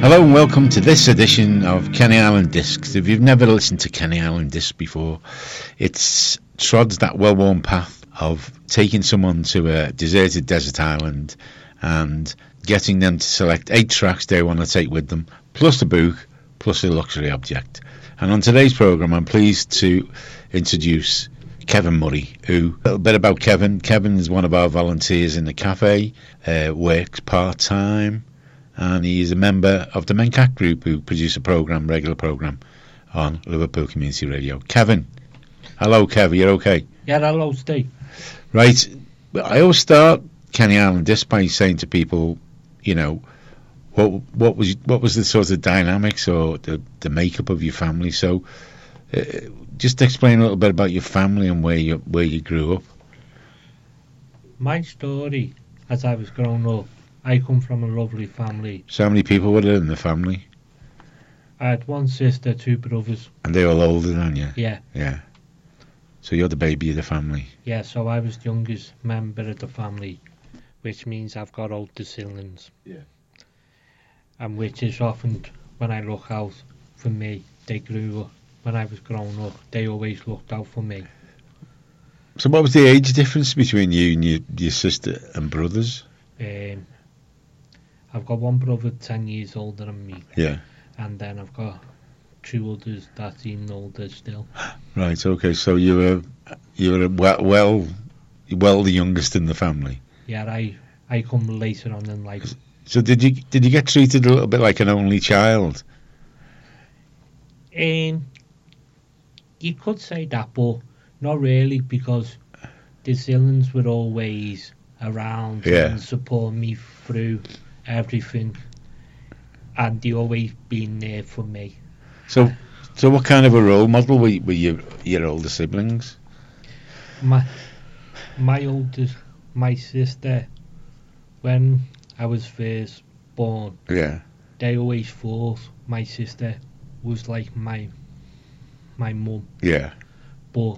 Hello and welcome to this edition of Kenny Island Discs. If you've never listened to Kenny Island Discs before, it trods that well-worn path of taking someone to a deserted desert island and getting them to select 8 tracks they want to take with them, plus a book, plus a luxury object. And on today's programme, I'm pleased to introduce Kevin Murray, a little bit about Kevin. Kevin is one of our volunteers in the cafe, works part-time, and he is a member of the Mencat Group who produce a regular programme on Liverpool Community Radio. Kevin. Hello, Kev. You're okay? Yeah, hello, Steve. Right. I always start Kenny Island Disc by saying to people, you know, what was the sort of dynamics or the makeup of your family? So just explain a little bit about your family and where you grew up. My story, as I was growing up, I come from a lovely family. So how many people were there in the family? I had one sister, 2 brothers. And they were all older than you? Yeah. Yeah. So you're the baby of the family? Yeah, so I was the youngest member of the family, which means I've got older siblings. Yeah. And which is often, when I look out for me, they grew up. When I was growing up, they always looked out for me. So what was the age difference between you and your sister and brothers? I've got one brother 10 years older than me. Yeah. And then I've got 2 others that's even older still. Right, okay, so you were well the youngest in the family. Yeah, I come later on in life. So did you get treated a little bit like an only child? You could say that, but not really, because the siblings were always around and support me through everything, and they always been there for me. So what kind of a role model were your older siblings? My sister, when I was first born, they always thought my sister was like my mum. Yeah. But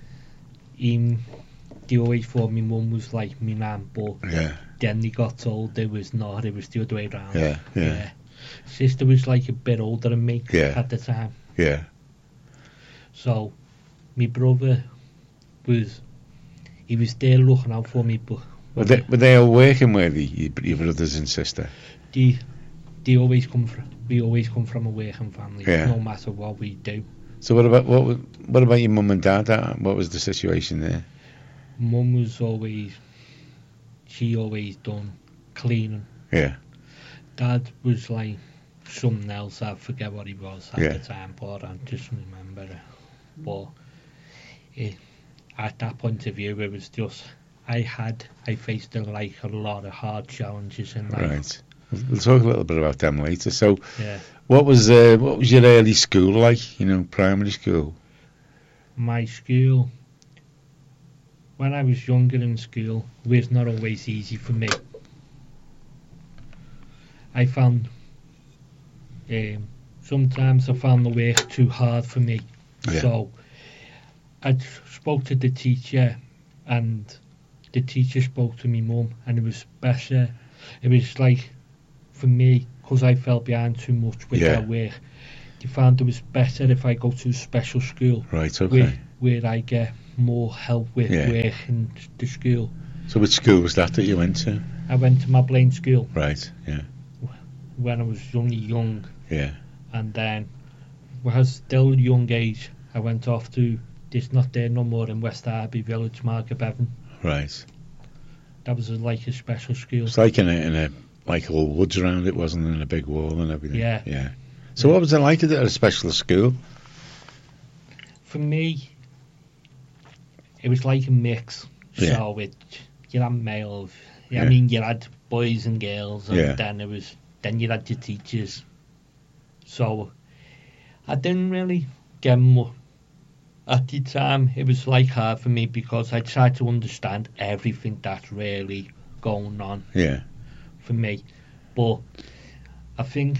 they always thought my mum was like my nan, but then they got told it was not, it was the other way around. Yeah. Sister was like a bit older than me at the time. Yeah. So my brother was there looking out for me, but were they all working with your brothers and sister? We always come from a working family, no matter what we do. So what about your mum and dad? What was the situation there? Mum was always done cleaning. Yeah. Dad was like something else. I forget what he was at the time, but I just remember it. But at that point of view, it was just I faced like a lot of hard challenges in life. Right. We'll talk a little bit about them later. So, what was your early school like? You know, primary school. My school, when I was younger in school, was not always easy for me. I found sometimes I found the work too hard for me. Yeah. So I spoke to the teacher, and the teacher spoke to my mum, and it was better. It was like, for me, because I fell behind too much with that work, they found it was better if I go to a special school. Right, okay. Where I get more help with work in the school. So which school was that you went to? I went to Mablain School. Right, yeah. When I was only young. Yeah. And then, when I was still young age, I went off to, it's not there no more, in West Derby Village, Market Bevan. Right. That was like a special school. It's like in a like all woods around it, wasn't it, and a big wall and everything. Yeah. Yeah. So what was it like at a special school? For me, it was like a mix. Yeah. So you had males. I mean, you had boys and girls, and then you had your teachers. So I didn't really get much. At the time, it was like hard for me because I tried to understand everything that's really going on. Yeah. For me, but I think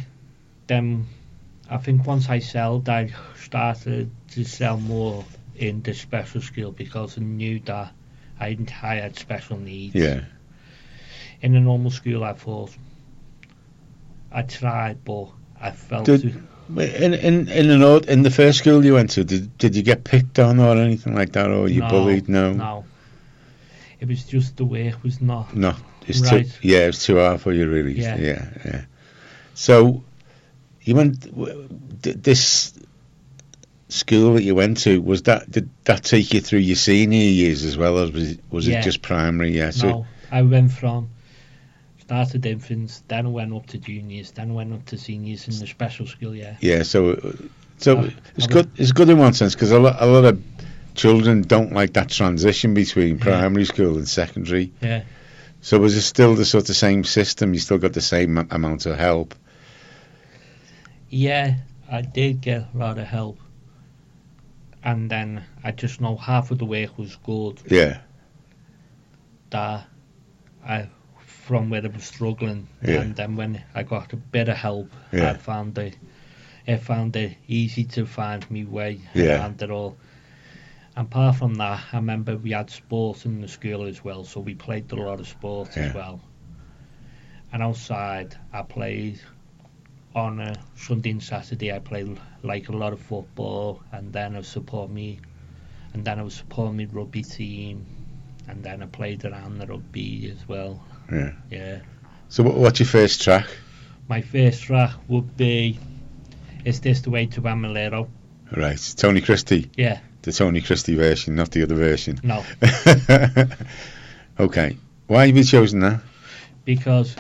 once I sold, I started to sell more in the special school because I knew that I had special needs. Yeah. In a normal school, I thought I tried, but I felt in the first school you went to, did you get picked on or anything like that, or you bullied? No. It was just the work was not it's right. It was too hard for you, really. Yeah. So you went this school that you went to, did that take you through your senior years as well, or was it just primary? Yeah. No, I went from started infants, then I went up to juniors, then I went up to seniors in the special school. Yeah. So it's good. It's good in one sense, because a lot of children don't like that transition between primary school and secondary. Yeah. So was it still the sort of same system? You still got the same amount of help? Yeah, I did get a lot of help. And then I just know half of the work was good. Yeah. From where I was struggling. Yeah. And then when I got a bit of help, I found it easy to find my way around it all. And apart from that, I remember we had sports in the school as well, so we played a lot of sports as well. And outside, I played on a Sunday and Saturday. I played like a lot of football, and then I was supporting my rugby team, and then I played around the rugby as well. Yeah. So what's your first track? My first track would be "Is This the Way to Amalero?" Right, Tony Christie. Yeah. The Tony Christie version, not the other version. No. Okay. Why have you chosen that? Because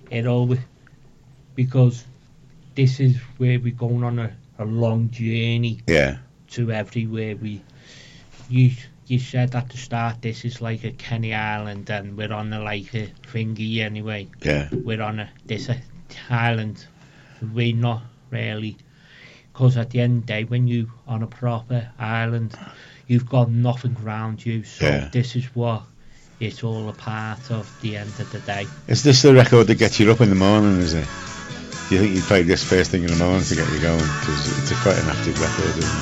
this is where we're going on a long journey. Yeah. To everywhere you said at the start, this is like a Kenny Island, and we're on a thingy anyway. Yeah. We're on this island. We're not really. Because at the end of the day, when you're on a proper island, you've got nothing around you. So this is what it's all a part of the end of the day. Is this the record that gets you up in the morning, is it? Do you think you play this first thing in the morning to get you going? Because it's quite an active record, isn't